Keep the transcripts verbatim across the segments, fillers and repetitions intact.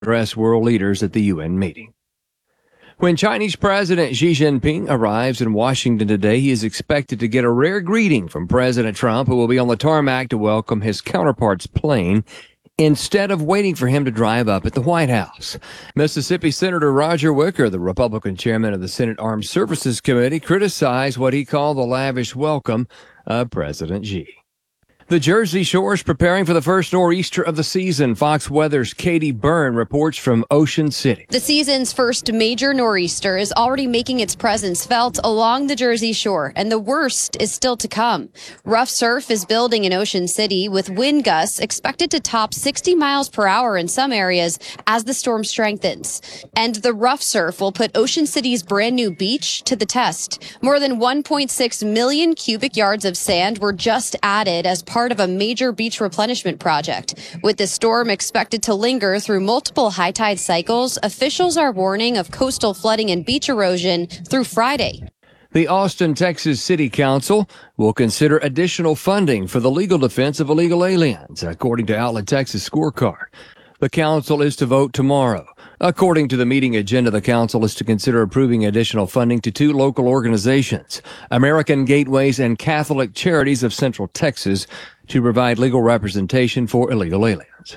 address world leaders at the U N meeting. When Chinese President Xi Jinping arrives in Washington today, he is expected to get a rare greeting from President Trump, who will be on the tarmac to welcome his counterpart's plane instead of waiting for him to drive up at the White House. Mississippi Senator Roger Wicker, the Republican chairman of the Senate Armed Services Committee, criticized what he called the lavish welcome of President Xi. The Jersey Shore is preparing for the first nor'easter of the season. Fox Weather's Katie Byrne reports from Ocean City. The season's first major nor'easter is already making its presence felt along the Jersey Shore, and the worst is still to come. Rough surf is building in Ocean City, with wind gusts expected to top sixty miles per hour in some areas as the storm strengthens. And the rough surf will put Ocean City's brand new beach to the test. More than one point six million cubic yards of sand were just added as part of a major beach replenishment project. With the storm expected to linger through multiple high tide cycles, officials are warning of coastal flooding and beach erosion through Friday. The Austin, Texas City Council will consider additional funding for the legal defense of illegal aliens, according to Outlet Texas Scorecard. The council is to vote tomorrow. According to the meeting agenda, the council is to consider approving additional funding to two local organizations, American Gateways and Catholic Charities of Central Texas, to provide legal representation for illegal aliens.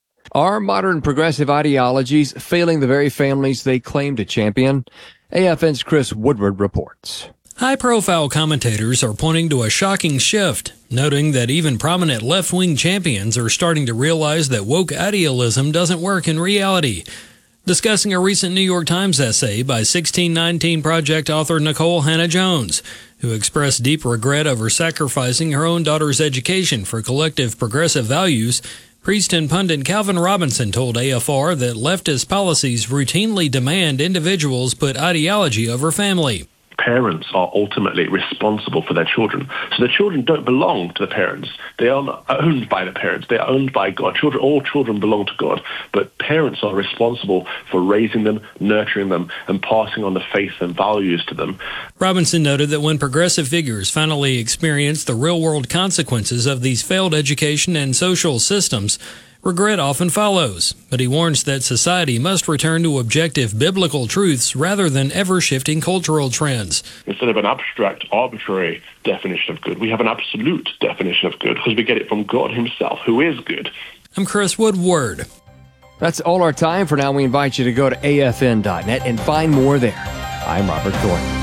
Are modern progressive ideologies failing the very families they claim to champion? A F N's Chris Woodward reports. High-profile commentators are pointing to a shocking shift, noting that even prominent left-wing champions are starting to realize that woke idealism doesn't work in reality. Discussing a recent New York Times essay by sixteen nineteen Project author Nicole Hannah-Jones, who expressed deep regret over sacrificing her own daughter's education for collective progressive values, priest and pundit Calvin Robinson told A F R that leftist policies routinely demand individuals put ideology over family. Parents are ultimately responsible for their children. So the children don't belong to the parents. They are not owned by the parents. They are owned by God. Children, all children belong to God. But parents are responsible for raising them, nurturing them, and passing on the faith and values to them. Robinson noted that when progressive figures finally experience the real-world consequences of these failed education and social systems, regret often follows, but he warns that society must return to objective biblical truths rather than ever-shifting cultural trends. Instead of an abstract, arbitrary definition of good, we have an absolute definition of good because we get it from God himself, who is good. I'm Chris Woodward. That's all our time for now. We invite you to go to A F N dot net and find more there. I'm Robert Thornton.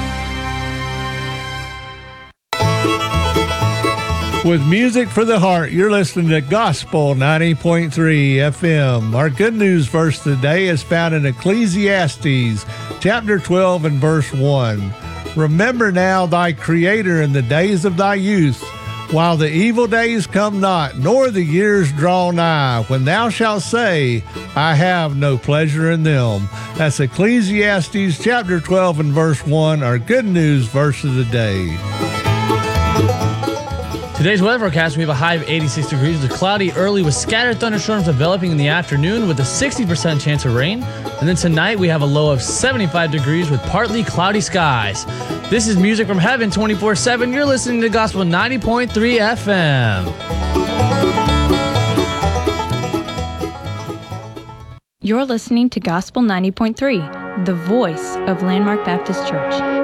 With music for the heart, you're listening to Gospel ninety point three F M. Our good news verse today is found in Ecclesiastes, chapter twelve and verse one. Remember now thy Creator in the days of thy youth, while the evil days come not, nor the years draw nigh, when thou shalt say, I have no pleasure in them. That's Ecclesiastes, chapter twelve and verse one, our good news verse of the day. Today's weather forecast, we have a high of eighty-six degrees with cloudy early with scattered thunderstorms developing in the afternoon with a sixty percent chance of rain. And then tonight we have a low of seventy-five degrees with partly cloudy skies. This is Music from Heaven twenty-four seven. You're listening to Gospel ninety point three F M. You're listening to Gospel ninety point three, the voice of Landmark Baptist Church.